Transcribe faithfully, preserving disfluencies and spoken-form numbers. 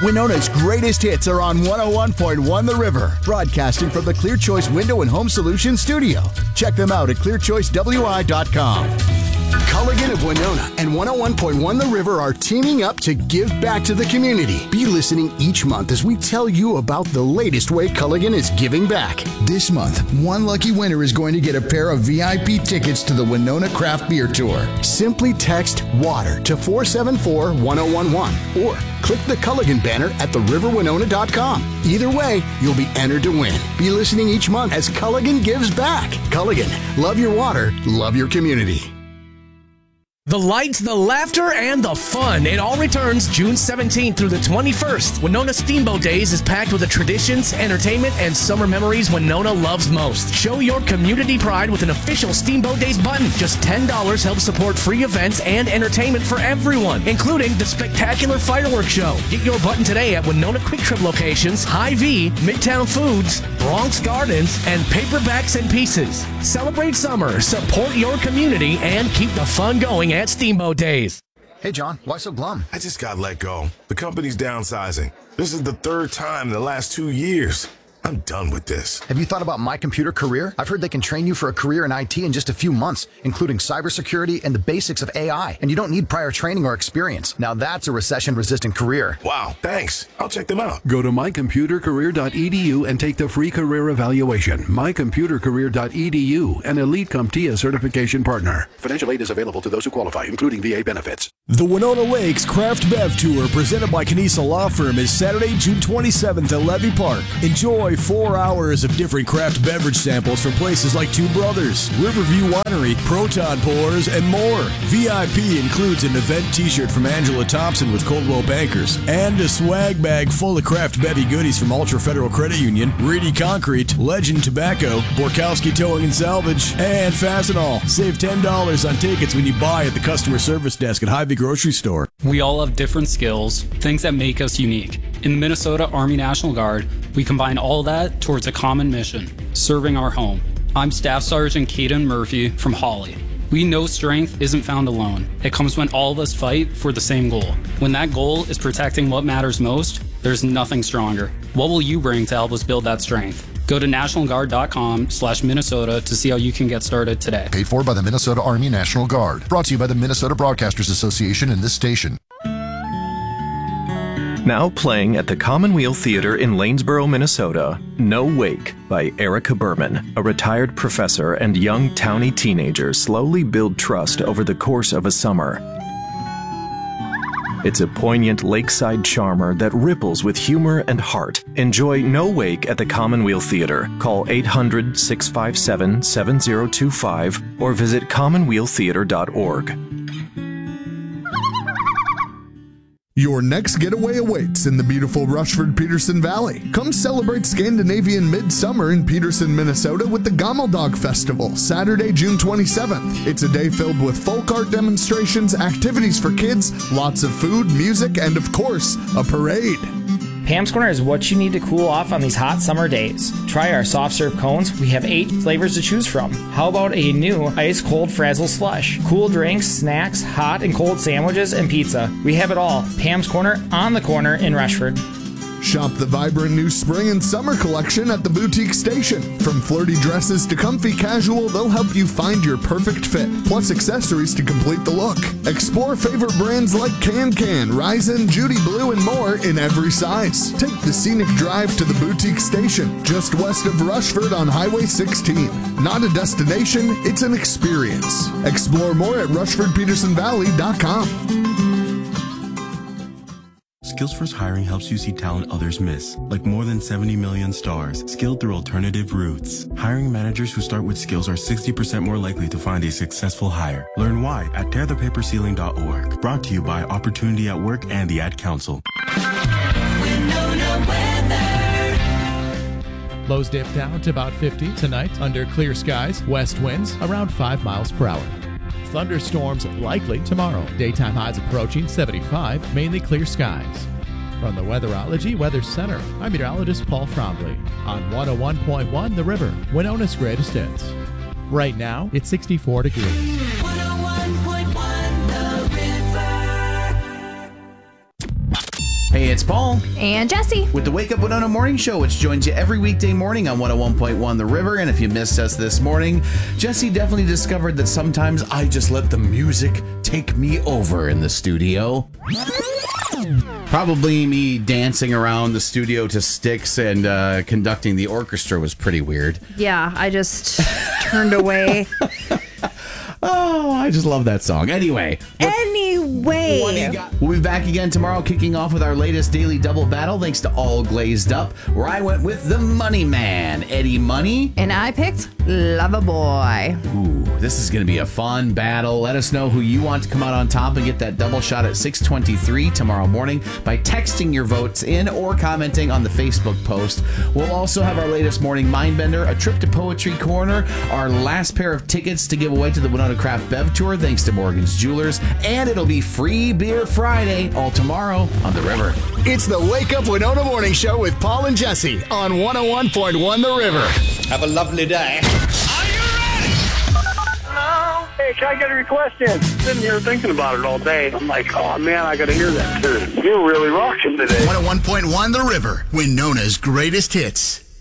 Winona's greatest hits are on one oh one point one The River, broadcasting from the Clear Choice Window and Home Solutions studio. Check them out at clear choice w i dot com. Culligan of Winona and one oh one point one The River are teaming up to give back to the community. Be listening each month as we tell you about the latest way Culligan is giving back. This month, one lucky winner is going to get a pair of V I P tickets to the Winona Craft Beer Tour. Simply text WATER to four seven four one oh one one or click the Culligan banner at the river winona dot com. Either way, you'll be entered to win. Be listening each month as Culligan gives back. Culligan, love your water, love your community. The lights, the laughter, and the fun. It all returns June seventeenth through the twenty-first. Winona Steamboat Days is packed with the traditions, entertainment, and summer memories Winona loves most. Show your community pride with an official Steamboat Days button. Just ten dollars helps support free events and entertainment for everyone, including the spectacular fireworks show. Get your button today at Winona Quick Trip locations, Hy-Vee, Midtown Foods, Bronx Gardens, and Paperbacks and Pieces. Celebrate summer, support your community, and keep the fun going at Steamboat Days. Hey, John, why so glum? I just got let go. The company's downsizing. This is the third time in the last two years. I'm done with this. Have you thought about My Computer Career? I've heard they can train you for a career in I T in just a few months, including cybersecurity and the basics of A I. And you don't need prior training or experience. Now that's a recession-resistant career. Wow, thanks. I'll check them out. Go to my computer career dot e d u and take the free career evaluation. my computer career dot e d u, an Elite CompTIA certification partner. Financial aid is available to those who qualify, including V A benefits. The Winona Lakes Craft Bev Tour, presented by Canisa Law Firm, is Saturday, June twenty-seventh at Levy Park. Enjoy four hours of different craft beverage samples from places like Two Brothers, Riverview Winery, Proton Pours, and more. V I P includes an event t-shirt from Angela Thompson with Coldwell Bankers and a swag bag full of craft bevy goodies from Ultra Federal Credit Union, Reedy Concrete, Legend Tobacco, Borkowski Towing and Salvage, and Fastenal. Save ten dollars on tickets when you buy at the customer service desk at Hy-Vee Grocery Store. We all have different skills, things that make us unique. In the Minnesota Army National Guard, we combine all that towards a common mission, serving our home. I'm Staff Sergeant Caden Murphy from Hawley. We know strength isn't found alone. It comes when all of us fight for the same goal. When that goal is protecting what matters most, there's nothing stronger. What will you bring to help us build that strength? Go to national guard dot com slash Minnesota to see how you can get started today. Paid for by the Minnesota Army National Guard. Brought to you by the Minnesota Broadcasters Association and this station. Now playing at the Commonweal Theater in Lanesboro, Minnesota, No Wake by Erica Berman. A retired professor and young townie teenager slowly build trust over the course of a summer. It's a poignant lakeside charmer that ripples with humor and heart. Enjoy No Wake at the Commonweal Theater. Call eight hundred, six five seven, seven zero two five or visit commonweal theater dot org. Your next getaway awaits in the beautiful Rushford-Peterson Valley. Come celebrate Scandinavian Midsummer in Peterson, Minnesota with the Gameldog Festival, Saturday, June twenty-seventh. It's a day filled with folk art demonstrations, activities for kids, lots of food, music, and of course, a parade. Pam's Corner is what you need to cool off on these hot summer days. Try our soft serve cones. We have eight flavors to choose from. How about a new ice cold Frazzle slush? Cool drinks, snacks, hot and cold sandwiches, and pizza. We have it all. Pam's Corner on the corner in Rushford. Shop the vibrant new spring and summer collection at the Boutique Station. From flirty dresses to comfy casual, they'll help you find your perfect fit, plus accessories to complete the look. Explore favorite brands like Can-Can, Ryzen, Judy Blue, and more in every size. Take the scenic drive to the Boutique Station, just west of Rushford on Highway sixteen. Not a destination, it's an experience. Explore more at rushford peterson valley dot com. Skills First Hiring helps you see talent others miss, like more than seventy million stars, skilled through alternative routes. Hiring managers who start with skills are sixty percent more likely to find a successful hire. Learn why at tear the paper ceiling dot org. Brought to you by Opportunity at Work and the Ad Council. Lows dip down to about fifty tonight under clear skies. West winds around five miles per hour. Thunderstorms likely tomorrow. Daytime highs approaching seventy-five, mainly clear skies. From the Weatherology Weather Center, I'm meteorologist Paul Frombley on one oh one point one The River, Winona's greatest hits. Right now, it's sixty-four degrees. one oh one point one The River. Hey, it's Paul. And Jesse. With the Wake Up Winona Morning Show, which joins you every weekday morning on one oh one point one The River. And if you missed us this morning, Jesse definitely discovered that sometimes I just let the music take me over in the studio. Probably me dancing around the studio to Styx and uh, conducting the orchestra was pretty weird. Yeah, I just turned away. Oh, I just love that song. Anyway. What, anyway. What do you got? We'll be back again tomorrow, kicking off with our latest daily double battle, thanks to All Glazed Up, where I went with the Money Man, Eddie Money. And I picked Loverboy. Ooh, this is going to be a fun battle. Let us know who you want to come out on top and get that double shot at six twenty-three tomorrow morning by texting your votes in or commenting on the Facebook post. We'll also have our latest morning Mindbender, a trip to Poetry Corner, our last pair of tickets to give away to the Winona Craft Bev Tour, thanks to Morgan's Jewelers, and it'll be Free Beer Friday, all tomorrow on The River. It's the Wake Up Winona Morning Show with Paul and Jesse on one oh one point one The River. Have a lovely day. Hey, can I get a request in? Sitting here thinking about it all day. I'm like, oh man, I gotta hear that tune. You're really rocking today. one oh one point one The River, Winona's greatest hits.